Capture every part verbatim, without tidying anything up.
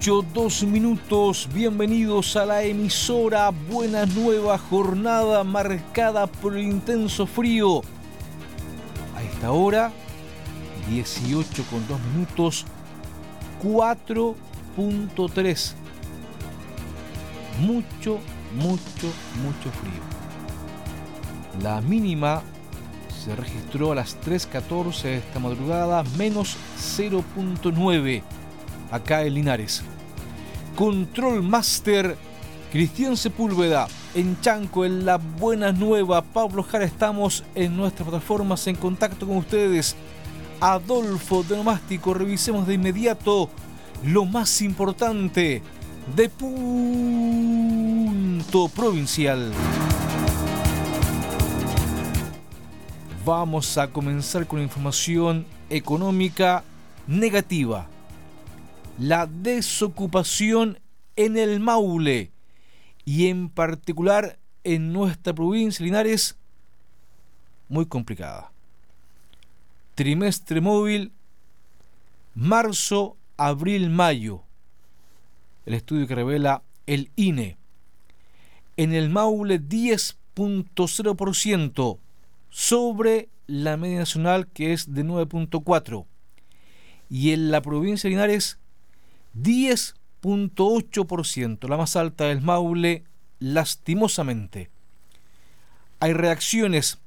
dieciocho, dos minutos. Bienvenidos a la emisora. Buena nueva jornada marcada por el intenso frío. A esta hora, dieciocho con dos minutos, cuatro punto tres. Mucho, mucho, mucho frío. La mínima se registró a las tres catorce de esta madrugada, menos cero punto nueve acá en Linares. Control Master, Cristian Sepúlveda. En Chanco, en La Buena Nueva, Pablo Jara. Estamos en nuestras plataformas en contacto con ustedes. Adolfo de Nomástico. Revisemos de inmediato lo más importante de Punto Provincial. Vamos a comenzar con información económica negativa. La desocupación en el Maule y en particular en nuestra provincia Linares, muy complicada. Trimestre móvil, marzo, abril, mayo. El estudio que revela el I N E. En el Maule diez punto cero por ciento sobre la media nacional, que es de nueve punto cuatro. Y en la provincia de Linares diez punto ocho por ciento, la más alta del Maule, lastimosamente. Hay reacciones.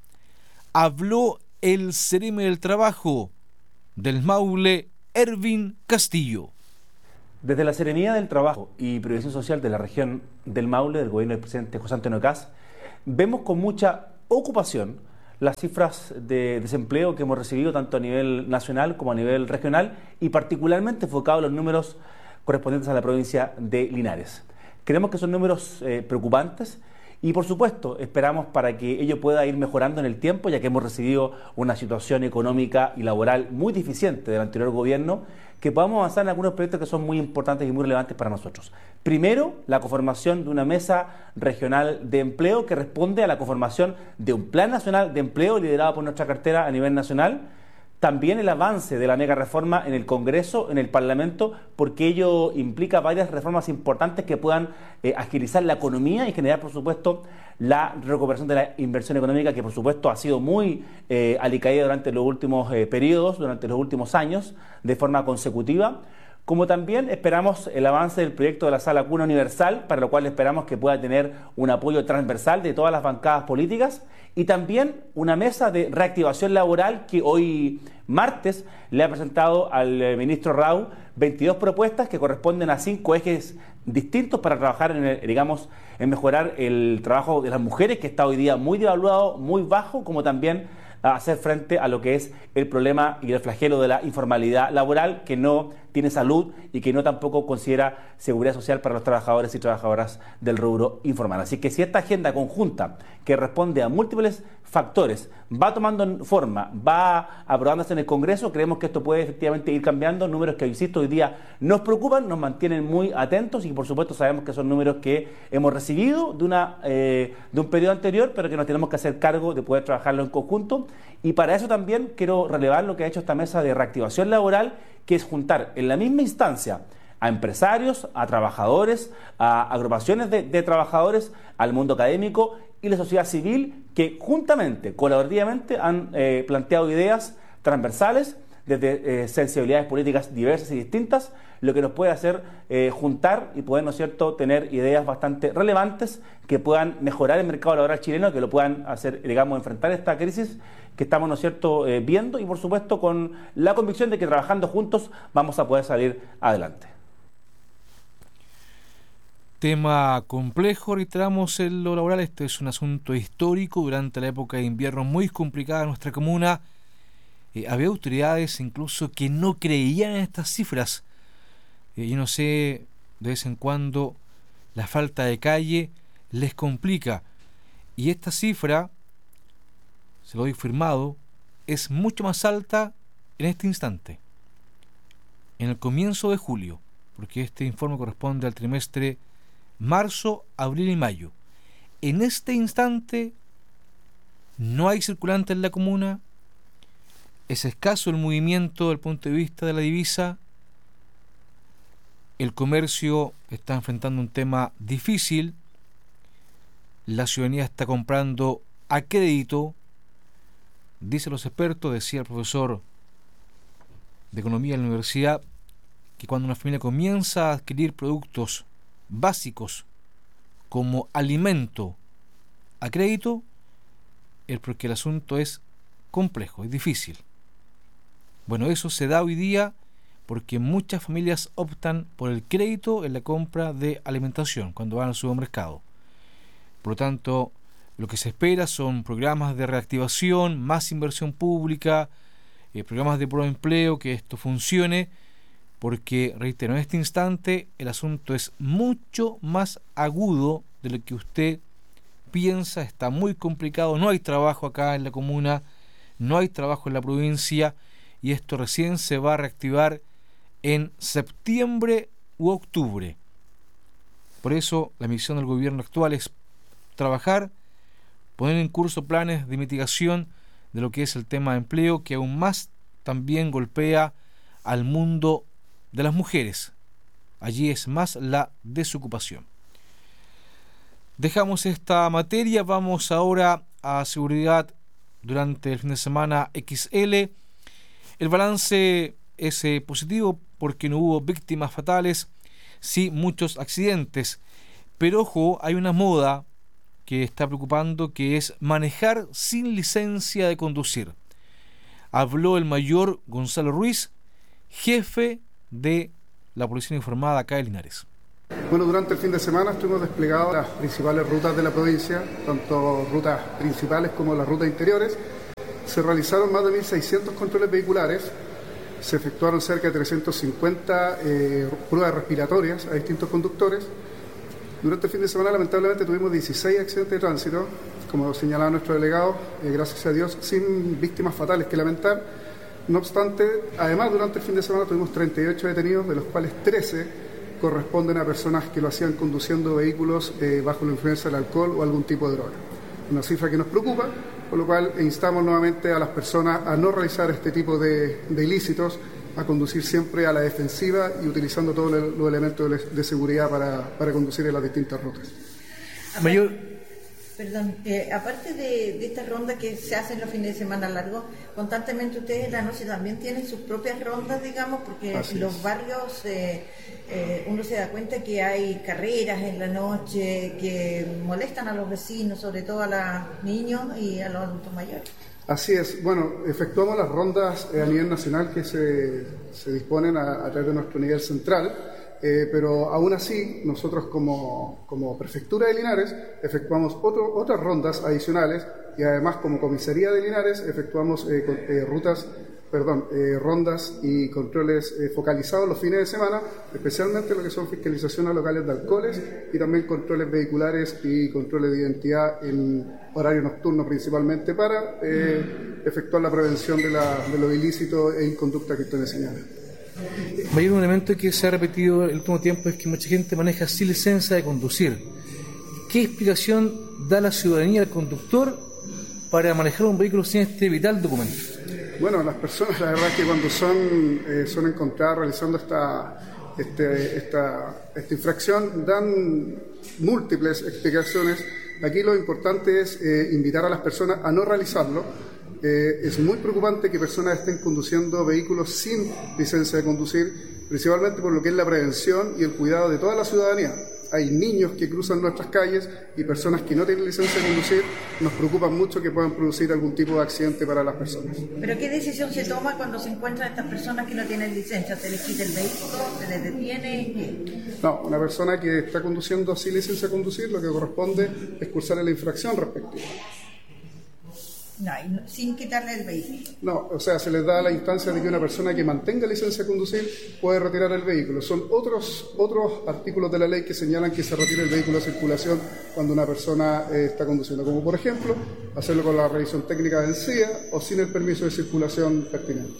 Habló el Cereme del Trabajo del Maule, Ervin Castillo. Desde la Seremía del Trabajo y Previsión Social de la región del Maule, del gobierno del presidente José Antonio Kast, vemos con mucha ocupación las cifras de desempleo que hemos recibido tanto a nivel nacional como a nivel regional y particularmente enfocado en los números correspondientes a la provincia de Linares. Creemos que son números eh, preocupantes y por supuesto esperamos para que ello pueda ir mejorando en el tiempo, ya que hemos recibido una situación económica y laboral muy deficiente del anterior gobierno, que podamos avanzar en algunos proyectos que son muy importantes y muy relevantes para nosotros. Primero, la conformación de una mesa regional de empleo que responde a la conformación de un plan nacional de empleo liderado por nuestra cartera a nivel nacional. También el avance de la mega reforma en el Congreso, en el Parlamento, porque ello implica varias reformas importantes que puedan eh, agilizar la economía y generar, por supuesto, la recuperación de la inversión económica, que por supuesto ha sido muy eh, alicaída durante los últimos eh, periodos, durante los últimos años, de forma consecutiva. Como también esperamos el avance del proyecto de la Sala Cuna Universal, para lo cual esperamos que pueda tener un apoyo transversal de todas las bancadas políticas, y también una mesa de reactivación laboral que hoy martes le ha presentado al ministro Rau veintidós propuestas que corresponden a cinco ejes distintos para trabajar en, el, digamos, en mejorar el trabajo de las mujeres, que está hoy día muy devaluado, muy bajo, como también a hacer frente a lo que es el problema y el flagelo de la informalidad laboral, que no tiene salud y que no tampoco considera seguridad social para los trabajadores y trabajadoras del rubro informal. Así que si esta agenda conjunta, que responde a múltiples factores, va tomando forma, va aprobándose en el Congreso, creemos que esto puede efectivamente ir cambiando, números que, insisto, hoy día nos preocupan, nos mantienen muy atentos y por supuesto sabemos que son números que hemos recibido de, una, eh, de un periodo anterior, pero que nos tenemos que hacer cargo de poder trabajarlo en conjunto. Y para eso también quiero relevar lo que ha hecho esta mesa de reactivación laboral, que es juntar en la misma instancia a empresarios, a trabajadores, a agrupaciones de, de trabajadores, al mundo académico y la sociedad civil, que juntamente, colaborativamente, han eh, planteado ideas transversales desde eh, sensibilidades políticas diversas y distintas, lo que nos puede hacer eh, juntar y poder, ¿no es cierto?, tener ideas bastante relevantes que puedan mejorar el mercado laboral chileno, que lo puedan hacer, digamos, enfrentar esta crisis que estamos, ¿no es cierto?, eh, viendo, y por supuesto con la convicción de que trabajando juntos vamos a poder salir adelante. Tema complejo, reiteramos en lo laboral. Este es un asunto histórico. Durante la época de invierno muy complicada en nuestra comuna, eh, había autoridades incluso que no creían en estas cifras. Eh, yo no sé, de vez en cuando la falta de calle les complica. Y esta cifra, se lo doy firmado, es mucho más alta en este instante, en el comienzo de julio, porque este informe corresponde al trimestre marzo, abril y mayo. En este instante no hay circulante en la comuna, es escaso el movimiento desde el punto de vista de la divisa, El comercio está enfrentando un tema difícil. La ciudadanía está comprando a crédito. Dicen los expertos, decía el profesor de Economía de la Universidad, que cuando una familia comienza a adquirir productos básicos como alimento a crédito, es porque el asunto es complejo, es difícil. Bueno, eso se da hoy día porque muchas familias optan por el crédito en la compra de alimentación cuando van al supermercado. Por lo tanto, lo que se espera son programas de reactivación, más inversión pública, eh, programas de proempleo, que esto funcione, porque, reitero, en este instante el asunto es mucho más agudo de lo que usted piensa. Está muy complicado, no hay trabajo acá en la comuna, no hay trabajo en la provincia, y esto recién se va a reactivar en septiembre u octubre. Por eso la misión del gobierno actual es trabajar, poner en curso planes de mitigación de lo que es el tema de empleo, que aún más también golpea al mundo de las mujeres. Allí es más la desocupación. Dejamos esta materia, vamos ahora a seguridad durante el fin de semana equis ele. El balance es eh, positivo porque no hubo víctimas fatales, sí muchos accidentes. Pero ojo, hay una moda que está preocupando, que es manejar sin licencia de conducir. Habló el mayor Gonzalo Ruiz, jefe de la Policía Uniformada acá de Linares. Bueno, durante el fin de semana estuvimos desplegados las principales rutas de la provincia, tanto rutas principales como las rutas interiores. Se realizaron más de mil seiscientos controles vehiculares, se efectuaron cerca de trescientas cincuenta eh, pruebas respiratorias a distintos conductores. Durante el fin de semana, lamentablemente, tuvimos dieciséis accidentes de tránsito, como señalaba nuestro delegado, eh, gracias a Dios, sin víctimas fatales que lamentar. No obstante, además, durante el fin de semana tuvimos treinta y ocho detenidos, de los cuales trece corresponden a personas que lo hacían conduciendo vehículos eh, bajo la influencia del alcohol o algún tipo de droga. Una cifra que nos preocupa, por lo cual instamos nuevamente a las personas a no realizar este tipo de, de ilícitos, a conducir siempre a la defensiva y utilizando todos los elementos de, de seguridad para, para conducir en las distintas rutas. Mayor. Perdón, eh, aparte de, de esta ronda que se hace en los fines de semana largos, constantemente ustedes en la noche también tienen sus propias rondas, digamos, porque en los barrios eh, eh, uno se da cuenta que hay carreras en la noche que molestan a los vecinos, sobre todo a los niños y a los adultos mayores. Así es, bueno, efectuamos las rondas eh, a nivel nacional que se, se disponen a, a través de nuestro nivel central. Eh, pero aún así, nosotros como, como Prefectura de Linares efectuamos otro, otras rondas adicionales y además como Comisaría de Linares efectuamos eh, con, eh, rutas, perdón, eh, rondas y controles eh, focalizados los fines de semana, especialmente lo que son fiscalizaciones locales de alcoholes y también controles vehiculares y controles de identidad en horario nocturno principalmente para eh, efectuar la prevención de, la, de lo ilícito e inconducta que ustedes señalan. Mayor, un elemento que se ha repetido el último tiempo es que mucha gente maneja sin licencia de conducir. ¿Qué explicación da la ciudadanía al conductor para manejar un vehículo sin este vital documento? Bueno, las personas, la verdad es que cuando son, eh, son encontradas realizando esta, este, esta, esta infracción, dan múltiples explicaciones. Aquí lo importante es eh, invitar a las personas a no realizarlo. Eh, es muy preocupante que personas estén conduciendo vehículos sin licencia de conducir, principalmente por lo que es la prevención y el cuidado de toda la ciudadanía. Hay niños que cruzan nuestras calles y personas que no tienen licencia de conducir. Nos preocupa mucho que puedan producir algún tipo de accidente para las personas. ¿Pero qué decisión se toma cuando se encuentran estas personas que no tienen licencia? ¿Se les quita el vehículo? ¿Se les detiene? ¿Qué? No, una persona que está conduciendo sin licencia de conducir, lo que corresponde es cursarle la infracción respectiva. No, sin quitarle el vehículo. No, o sea, se les da la instancia de que una persona que mantenga licencia de conducir puede retirar el vehículo. Son otros otros artículos de la ley que señalan que se retira el vehículo de circulación cuando una persona eh, está conduciendo, como por ejemplo, hacerlo con la revisión técnica vencida o sin el permiso de circulación pertinente.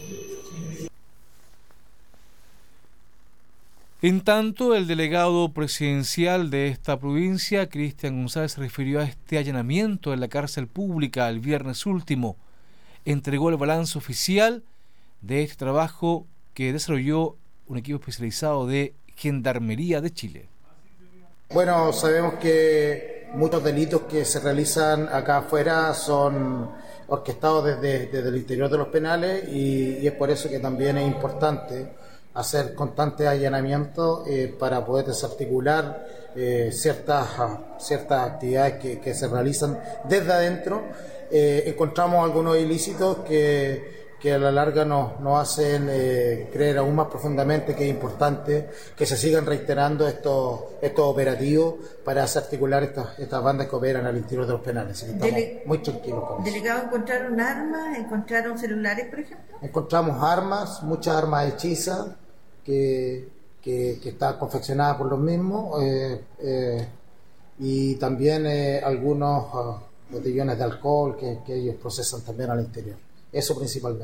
En tanto, el delegado presidencial de esta provincia, Cristian González, se refirió a este allanamiento en la cárcel pública el viernes último. Entregó el balance oficial de este trabajo que desarrolló un equipo especializado de Gendarmería de Chile. Bueno, sabemos que muchos delitos que se realizan acá afuera son orquestados desde, desde el interior de los penales y, y es por eso que también es importante hacer constantes allanamientos eh, para poder desarticular eh, ciertas, ciertas actividades que, que se realizan desde adentro. Eh, encontramos algunos ilícitos que que a la larga nos, nos hacen eh, creer aún más profundamente que es importante que se sigan reiterando estos, estos operativos para desarticular estas, estas bandas que operan al interior de los penales. Así que estamos Dele- muy tranquilos con eso. ¿Delegado, encontraron armas? ¿Encontraron celulares, por ejemplo? Encontramos armas, muchas armas hechizas que, que, que están confeccionadas por los mismos eh, eh, y también eh, algunos uh, botellones de alcohol que, que ellos procesan también al interior. Eso principalmente.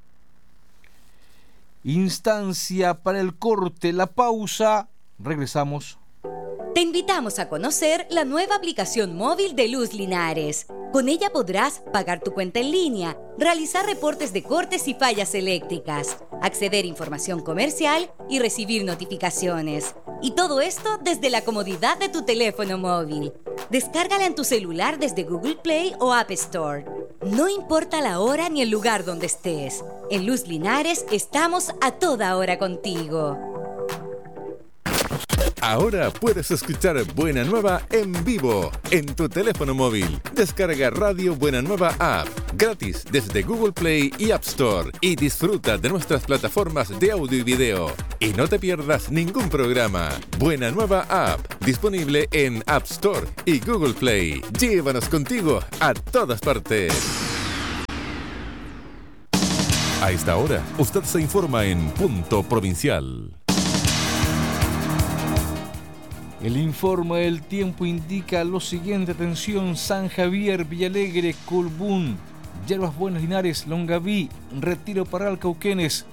Instancia para el corte, la pausa. Regresamos. Te invitamos a conocer la nueva aplicación móvil de Luz Linares. Con ella podrás pagar tu cuenta en línea, realizar reportes de cortes y fallas eléctricas, acceder a información comercial y recibir notificaciones. Y todo esto desde la comodidad de tu teléfono móvil. Descárgala en tu celular desde Google Play o App Store. No importa la hora ni el lugar donde estés. En Luz Linares estamos a toda hora contigo. Ahora puedes escuchar Buena Nueva en vivo en tu teléfono móvil. Descarga Radio Buena Nueva App gratis desde Google Play y App Store y disfruta de nuestras plataformas de audio y video. Y no te pierdas ningún programa. Buena Nueva App, disponible en App Store y Google Play. Llévanos contigo a todas partes. A esta hora, usted se informa en Punto Provincial. El informe del tiempo indica lo siguiente: atención, San Javier, Villalegre, Colbún, Yerbas Buenas, Linares, Longaví, Retiro, Parral, Cauquenes.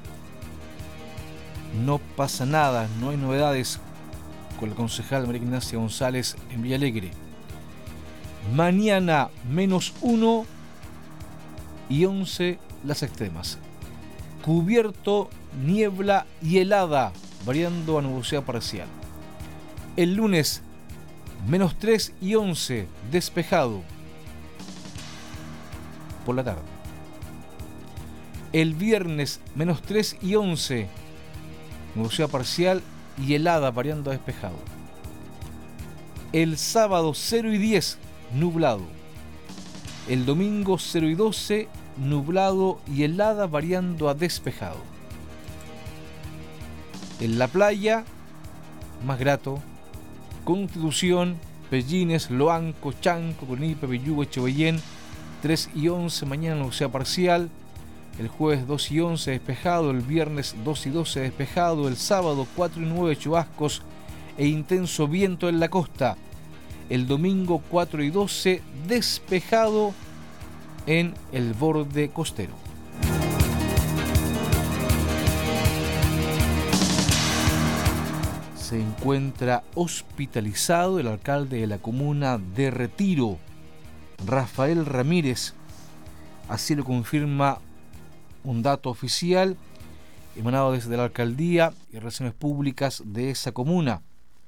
No pasa nada, no hay novedades con la concejal María Ignacia González en Villalegre. Mañana menos uno y once las extremas. Cubierto, niebla y helada, variando a nubosidad parcial. El lunes, menos tres y once, despejado por la tarde. El viernes, menos tres y once, nubosidad parcial y helada, variando a despejado. El sábado, cero y diez, nublado. El domingo, cero y doce, nublado y helada, variando a despejado. En la playa, más grato, Constitución, Pellines, Loanco, Chanco, Conipe, Bellugo, Echevellén, tres y once, mañana nubosidad parcial. El jueves dos y once despejado, el viernes dos y doce despejado, el sábado cuatro y nueve chubascos e intenso viento en la costa. El domingo cuatro y doce despejado en el borde costero. Se encuentra hospitalizado el alcalde de la comuna de Retiro, Rafael Ramírez. Así lo confirma un dato oficial emanado desde la alcaldía y relaciones públicas de esa comuna.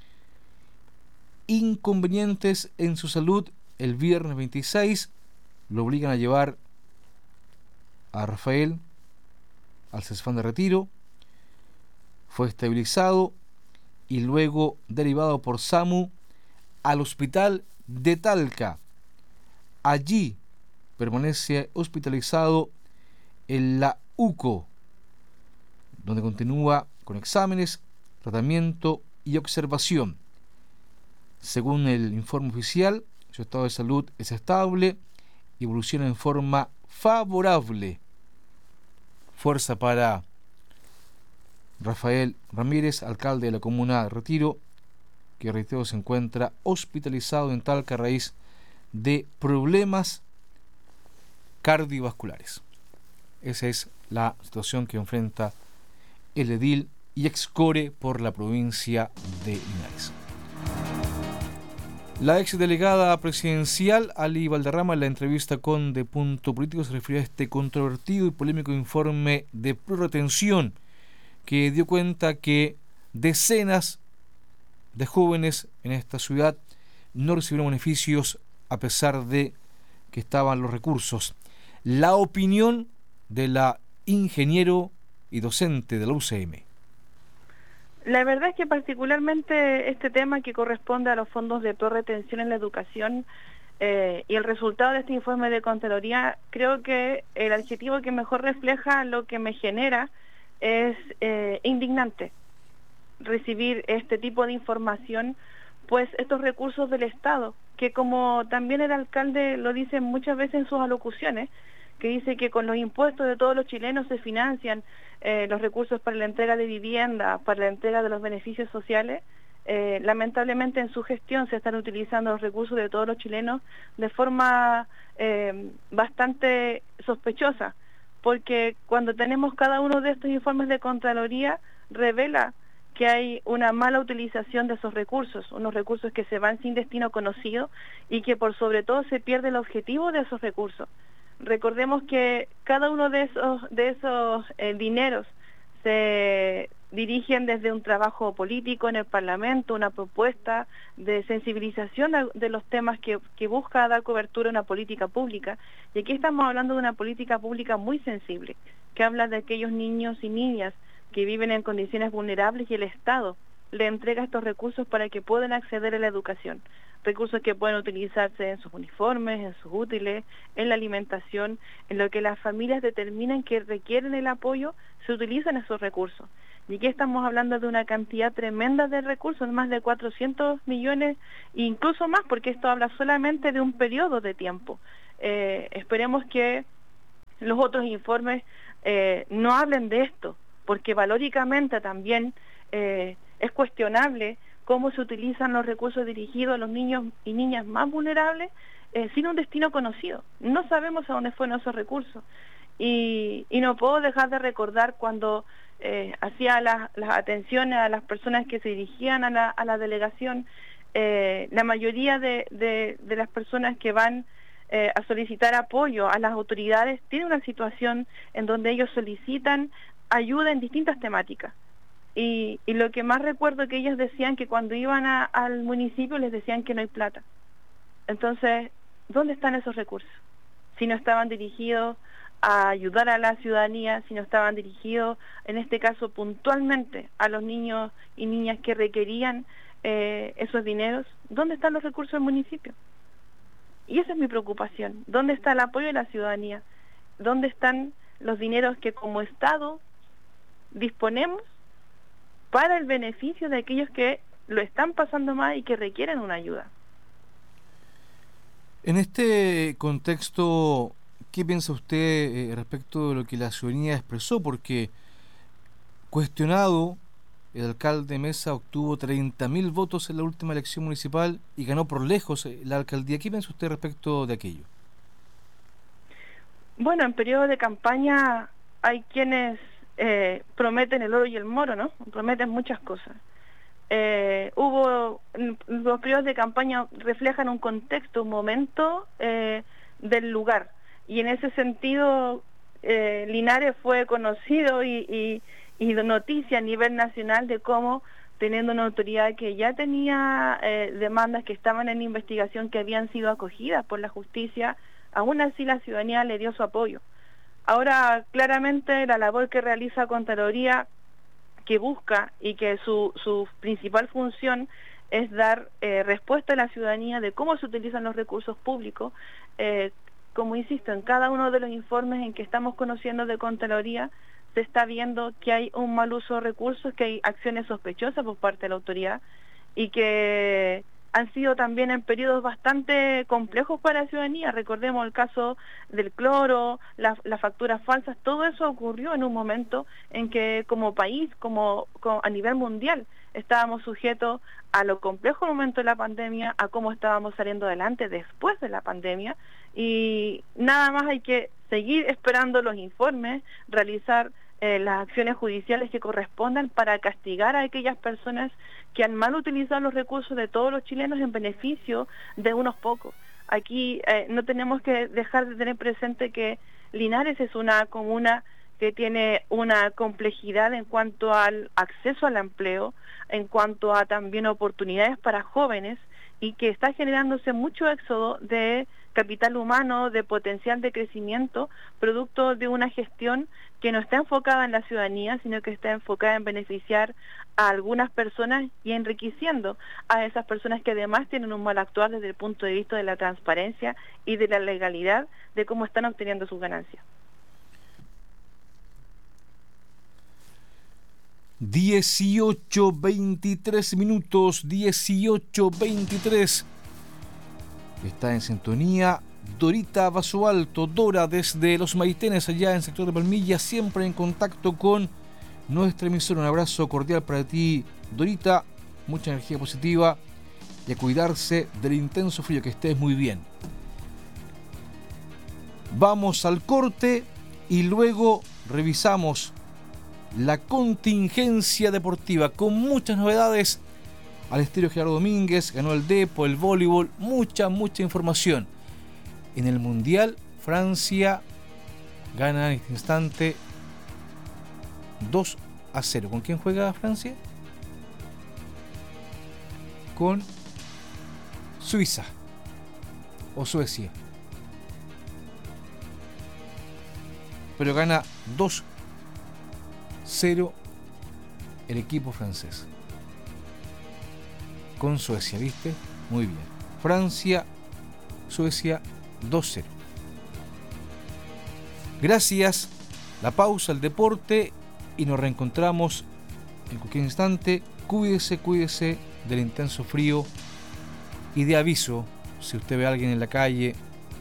Inconvenientes en su salud. El viernes veintiséis lo obligan a llevar a Rafael al CESFAM de Retiro. Fue estabilizado y luego derivado por SAMU al hospital de Talca. Allí permanece hospitalizado en la U C O, donde continúa con exámenes, tratamiento y observación. Según el informe oficial, su estado de salud es estable y evoluciona en forma favorable. Fuerza para Rafael Ramírez, alcalde de la comuna de Retiro, que reitero se encuentra hospitalizado en Talca a raíz de problemas cardiovasculares. Esa es la situación que enfrenta el edil y excore por la provincia de Linares. La exdelegada presidencial Ali Valderrama, en la entrevista con De Punto Político, se refirió a este controvertido y polémico informe de prorretención que dio cuenta que decenas de jóvenes en esta ciudad no recibieron beneficios a pesar de que estaban los recursos. La opinión de la ingeniero y docente de la U C M. La verdad es que particularmente este tema que corresponde a los fondos de prorretención en la educación eh, y el resultado de este informe de Contraloría, creo que el adjetivo que mejor refleja lo que me genera es eh, indignante recibir este tipo de información, pues estos recursos del Estado, que como también el alcalde lo dice muchas veces en sus alocuciones, que dice que con los impuestos de todos los chilenos se financian eh, los recursos para la entrega de vivienda, para la entrega de los beneficios sociales. Eh, lamentablemente en su gestión se están utilizando los recursos de todos los chilenos de forma eh, bastante sospechosa, porque cuando tenemos cada uno de estos informes de Contraloría revela que hay una mala utilización de esos recursos, unos recursos que se van sin destino conocido y que por sobre todo se pierde el objetivo de esos recursos. Recordemos que cada uno de esos, de esos eh, dineros se dirigen desde un trabajo político en el Parlamento, una propuesta de sensibilización de, de los temas que, que busca dar cobertura a una política pública. Y aquí estamos hablando de una política pública muy sensible, que habla de aquellos niños y niñas que viven en condiciones vulnerables y el Estado le entrega estos recursos para que puedan acceder a la educación. Recursos que pueden utilizarse en sus uniformes, en sus útiles, en la alimentación, en lo que las familias determinan que requieren el apoyo, se utilizan esos recursos. Y aquí estamos hablando de una cantidad tremenda de recursos, más de cuatrocientos millones, e incluso más, porque esto habla solamente de un periodo de tiempo. Eh, esperemos que los otros informes eh, no hablen de esto, porque valóricamente también eh, es cuestionable cómo se utilizan los recursos dirigidos a los niños y niñas más vulnerables eh, sin un destino conocido. No sabemos a dónde fueron esos recursos. Y, y no puedo dejar de recordar cuando eh, hacía la, las atenciones a las personas que se dirigían a la, a la delegación, eh, la mayoría de, de, de las personas que van eh, a solicitar apoyo a las autoridades tienen una situación en donde ellos solicitan ayuda en distintas temáticas. Y, y lo que más recuerdo que ellos decían que cuando iban a, al municipio les decían que no hay plata. Entonces, ¿dónde están esos recursos? Si no estaban dirigidos a ayudar a la ciudadanía, si no estaban dirigidos, en este caso puntualmente, a los niños y niñas que requerían eh, esos dineros, ¿dónde están los recursos del municipio? Y esa es mi preocupación. ¿Dónde está el apoyo de la ciudadanía? ¿Dónde están los dineros que como Estado disponemos para el beneficio de aquellos que lo están pasando mal y que requieren una ayuda? En este contexto, ¿qué piensa usted eh, respecto de lo que la ciudadanía expresó? Porque cuestionado, el alcalde Mesa obtuvo treinta mil votos en la última elección municipal y ganó por lejos la alcaldía. ¿Qué piensa usted respecto de aquello? Bueno, en periodo de campaña hay quienes Eh, prometen el oro y el moro, ¿no? Prometen muchas cosas. Eh, hubo, los periodos de campaña reflejan un contexto, un momento eh, del lugar, y en ese sentido eh, Linares fue conocido y, y, y noticia a nivel nacional de cómo, teniendo una autoridad que ya tenía eh, demandas que estaban en investigación, que habían sido acogidas por la justicia, aún así la ciudadanía le dio su apoyo. Ahora, claramente, la labor que realiza Contraloría, que busca y que su, su principal función es dar eh, respuesta a la ciudadanía de cómo se utilizan los recursos públicos, eh, como insisto, en cada uno de los informes en que estamos conociendo de Contraloría, se está viendo que hay un mal uso de recursos, que hay acciones sospechosas por parte de la autoridad y que han sido también en periodos bastante complejos para la ciudadanía. Recordemos el caso del cloro, la, las facturas falsas, todo eso ocurrió en un momento en que como país, como, como a nivel mundial, estábamos sujetos a lo complejo momento de la pandemia, a cómo estábamos saliendo adelante después de la pandemia, y nada más hay que seguir esperando los informes, realizar Eh, las acciones judiciales que correspondan para castigar a aquellas personas que han mal utilizado los recursos de todos los chilenos en beneficio de unos pocos. Aquí eh, no tenemos que dejar de tener presente que Linares es una comuna que tiene una complejidad en cuanto al acceso al empleo, en cuanto a también oportunidades para jóvenes, y que está generándose mucho éxodo de capital humano, de potencial de crecimiento, producto de una gestión que no está enfocada en la ciudadanía, sino que está enfocada en beneficiar a algunas personas y enriqueciendo a esas personas que además tienen un mal actuar desde el punto de vista de la transparencia y de la legalidad de cómo están obteniendo sus ganancias. dieciocho veintitrés minutos, dieciocho veintitrés. Está en sintonía Dorita Basualto, Dora desde Los Maitenes, allá en el sector de Palmilla, siempre en contacto con nuestra emisora. Un abrazo cordial para ti, Dorita, mucha energía positiva y a cuidarse del intenso frío, que estés muy bien. Vamos al corte y luego revisamos la contingencia deportiva con muchas novedades al estilo Gerardo Domínguez. Ganó el Depo, el voleibol, mucha, mucha información. En el Mundial, Francia gana en este instante dos a cero. ¿Con quién juega Francia? Con Suiza o Suecia. Pero gana dos a cero el equipo francés con Suecia, ¿viste? Muy bien. Francia, Suecia dos a cero. Gracias. La pausa, el deporte, y nos reencontramos en cualquier instante. Cuídese, cuídese del intenso frío, y de aviso, si usted ve a alguien en la calle,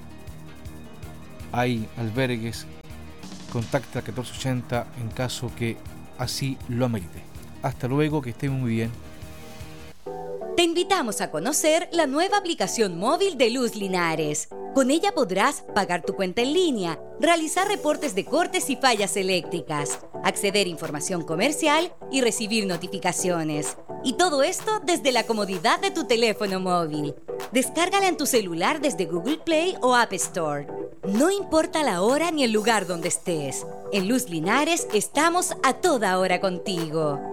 hay albergues, contacte al catorce ochenta en caso que así lo amerite. Hasta luego, que estén muy bien. Te invitamos a conocer la nueva aplicación móvil de Luz Linares. Con ella podrás pagar tu cuenta en línea, realizar reportes de cortes y fallas eléctricas, acceder a información comercial y recibir notificaciones. Y todo esto desde la comodidad de tu teléfono móvil. Descárgala en tu celular desde Google Play o App Store. No importa la hora ni el lugar donde estés. En Luz Linares estamos a toda hora contigo.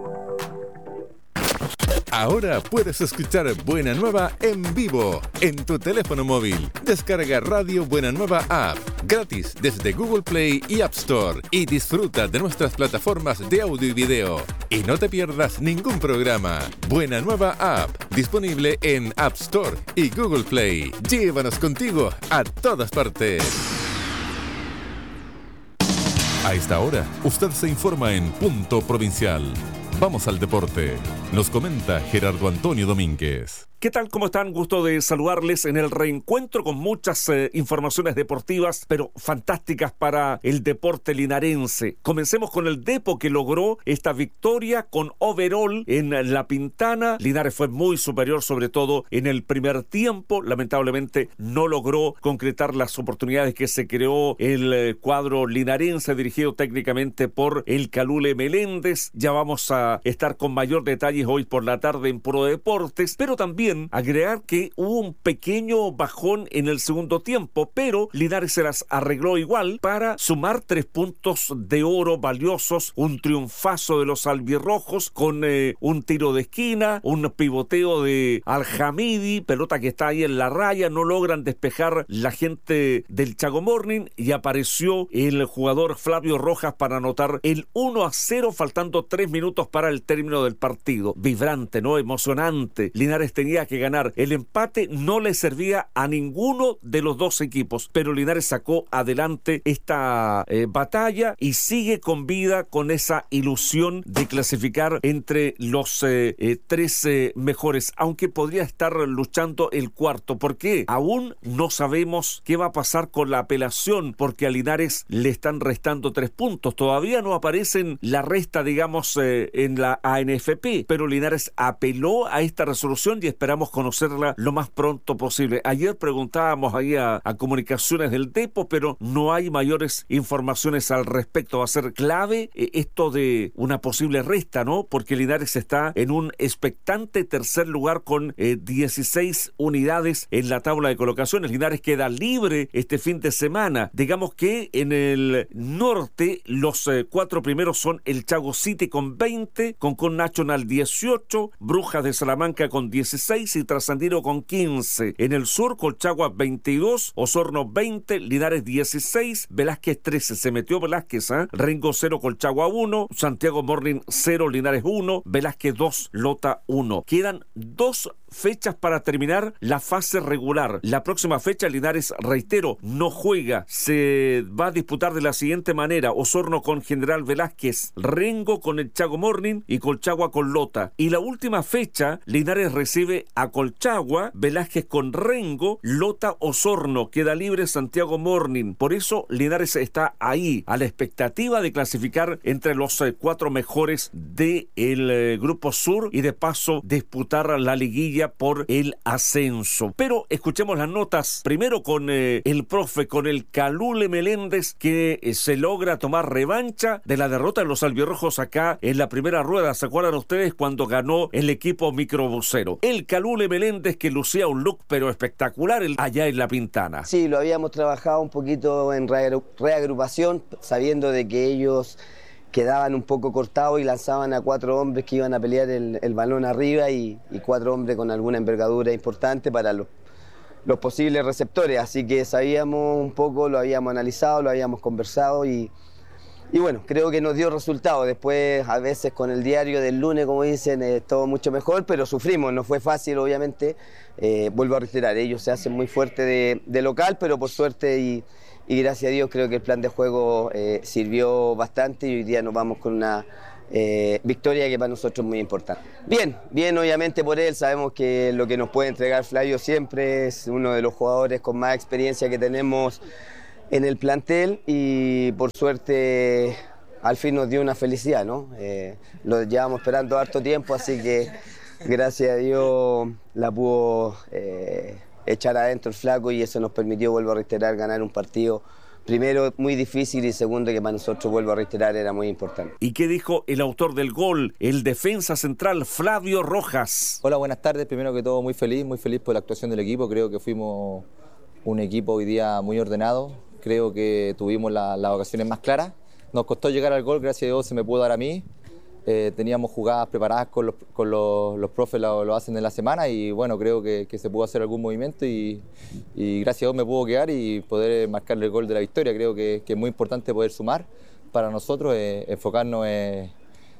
Ahora puedes escuchar Buena Nueva en vivo en tu teléfono móvil. Descarga Radio Buena Nueva App gratis desde Google Play y App Store y disfruta de nuestras plataformas de audio y video. Y no te pierdas ningún programa. Buena Nueva App, disponible en App Store y Google Play. Llévanos contigo a todas partes. A esta hora, usted se informa en Punto Provincial. Vamos al deporte. Nos comenta Gerardo Antonio Domínguez. ¿Qué tal? ¿Cómo están? Gusto de saludarles en el reencuentro con muchas eh, informaciones deportivas, pero fantásticas para el deporte linarense. Comencemos con el Depo, que logró esta victoria con overall en La Pintana. Linares fue muy superior, sobre todo en el primer tiempo. Lamentablemente no logró concretar las oportunidades que se creó el eh, cuadro linarense, dirigido técnicamente por el Calule Meléndez. Ya vamos a estar con mayor detalles hoy por la tarde en Pro Deportes, pero también agregar que hubo un pequeño bajón en el segundo tiempo, pero Linares se las arregló igual para sumar tres puntos de oro valiosos, un triunfazo de los albirrojos con eh, un tiro de esquina, un pivoteo de Al-Hamidi, pelota que está ahí en la raya, no logran despejar la gente del Chago Morning y apareció el jugador Flavio Rojas para anotar el uno a cero faltando tres minutos para el término del partido. Vibrante, ¿no? Emocionante. Linares tenía que ganar. El empate no le servía a ninguno de los dos equipos, pero Linares sacó adelante esta eh, batalla y sigue con vida, con esa ilusión de clasificar entre los eh, eh, tres eh, mejores, aunque podría estar luchando el cuarto. ¿Por qué? Aún no sabemos qué va a pasar con la apelación, porque a Linares le están restando tres puntos. Todavía no aparecen la resta, digamos, eh, en la A N F P, pero Linares apeló a esta resolución y espera esperamos conocerla lo más pronto posible. Ayer preguntábamos ahí a, a Comunicaciones del Depo, pero no hay mayores informaciones al respecto. Va a ser clave eh, esto de una posible resta, ¿no? Porque Linares está en un expectante tercer lugar con eh, dieciséis unidades en la tabla de colocaciones. Linares queda libre este fin de semana. Digamos que en el norte los eh, cuatro primeros son el Chago City con veinte, Concón National dieciocho, Brujas de Salamanca con dieciséis y Trasandino con quince. En el sur, Colchagua veintidós, Osorno veinte, Linares dieciséis, Velázquez trece. Se metió Velázquez, ¿eh? Rengo cero, Colchagua uno, Santiago Morning cero, Linares uno, Velázquez dos, Lota uno. Quedan dos fechas para terminar la fase regular. La próxima fecha Linares, reitero, no juega. Se va a disputar de la siguiente manera: Osorno con General Velázquez, Rengo con el Chago Morning y Colchagua con Lota. Y la última fecha Linares recibe a Colchagua, Velázquez con Rengo, Lota, Osorno. Queda libre Santiago Morning. Por eso Linares está ahí, a la expectativa de clasificar entre los eh, cuatro mejores del eh, Grupo Sur y de paso disputar la liguilla por el ascenso. Pero escuchemos las notas primero con eh, el profe, con el Calule Meléndez, que eh, se logra tomar revancha de la derrota de los albirrojos acá en la primera rueda. ¿Se acuerdan ustedes cuando ganó el equipo microbusero? El Calule Meléndez, que lucía un look pero espectacular allá en La Pintana. Sí, lo habíamos trabajado un poquito en reagrupación, sabiendo de que ellos quedaban un poco cortados y lanzaban a cuatro hombres que iban a pelear el, el balón arriba y, y cuatro hombres con alguna envergadura importante para los, los posibles receptores. Así que sabíamos un poco, lo habíamos analizado, lo habíamos conversado y, y bueno, creo que nos dio resultado. Después, a veces con el diario del lunes, como dicen, es todo mucho mejor, pero sufrimos, no fue fácil, obviamente. Eh, vuelvo a reiterar, ellos se hacen muy fuerte de, de local, pero por suerte y Y gracias a Dios creo que el plan de juego eh, sirvió bastante y hoy día nos vamos con una eh, victoria que para nosotros es muy importante. Bien, bien obviamente por él, sabemos que lo que nos puede entregar Flavio siempre es uno de los jugadores con más experiencia que tenemos en el plantel y por suerte al fin nos dio una felicidad, ¿no? Eh, lo llevamos esperando harto tiempo, así que gracias a Dios la pudo Eh, echar adentro el flaco y eso nos permitió, vuelvo a reiterar, ganar un partido primero muy difícil y segundo que para nosotros, vuelvo a reiterar, era muy importante. ¿Y qué dijo el autor del gol, el defensa central Flavio Rojas? Hola, buenas tardes. Primero que todo, muy feliz, muy feliz por la actuación del equipo. Creo que fuimos un equipo hoy día muy ordenado. Creo que tuvimos la, las ocasiones más claras. Nos costó llegar al gol, gracias a Dios se me pudo dar a mí. Eh, teníamos jugadas preparadas con los, con los, los profes, lo, lo hacen en la semana y bueno, creo que, que se pudo hacer algún movimiento y, y gracias a Dios me pudo quedar y poder marcarle el gol de la victoria. Creo que, que es muy importante poder sumar para nosotros, eh, enfocarnos en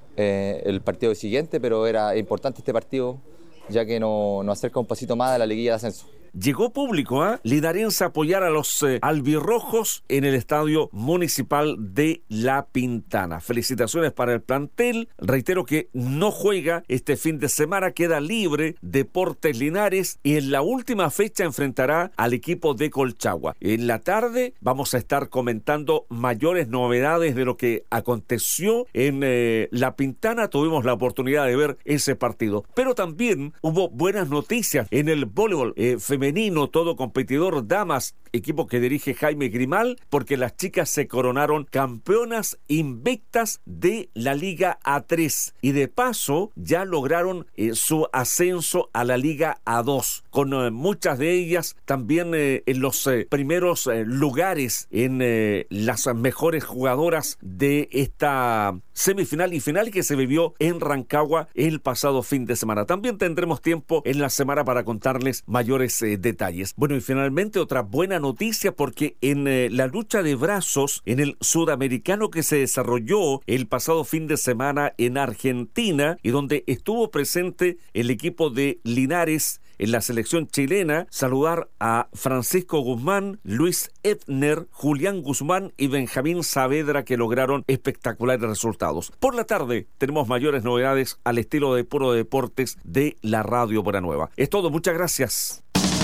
eh, el partido siguiente, pero era importante este partido ya que nos, nos acerca un pasito más a la liguilla de ascenso. Llegó público a ¿eh? Linarense a apoyar a los eh, albirrojos en el Estadio Municipal de La Pintana. Felicitaciones para el plantel. Reitero que no juega este fin de semana, queda libre Deportes Linares y en la última fecha enfrentará al equipo de Colchagua. En la tarde vamos a estar comentando mayores novedades de lo que aconteció en eh, La Pintana. Tuvimos la oportunidad de ver ese partido, pero también hubo buenas noticias en el voleibol eh, femenino, todo competidor, damas, equipo que dirige Jaime Grimal, porque las chicas se coronaron campeonas invictas de la Liga A tres y de paso ya lograron eh, su ascenso a la Liga A dos, con eh, muchas de ellas también eh, en los eh, primeros eh, lugares en eh, las mejores jugadoras de esta semifinal y final que se vivió en Rancagua el pasado fin de semana. También tendremos tiempo en la semana para contarles mayores eh, detalles. Bueno, y finalmente otra buena noticia, porque en eh, la lucha de brazos en el sudamericano que se desarrolló el pasado fin de semana en Argentina y donde estuvo presente el equipo de Linares en la selección chilena, saludar a Francisco Guzmán, Luis Ebner, Julián Guzmán y Benjamín Saavedra, que lograron espectaculares resultados. Por la tarde tenemos mayores novedades al estilo de Puro Deportes de la Radio Buena Nueva. Es todo, muchas gracias.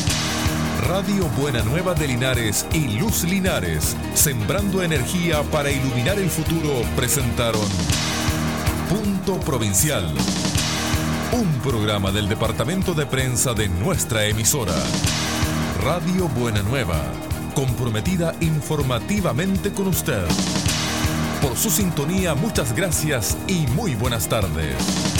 Radio Buena Nueva de Linares y Luz Linares, sembrando energía para iluminar el futuro, presentaron Punto Provincial. Un programa del departamento de prensa de nuestra emisora. Radio Buena Nueva, comprometida informativamente con usted. Por su sintonía, muchas gracias y muy buenas tardes.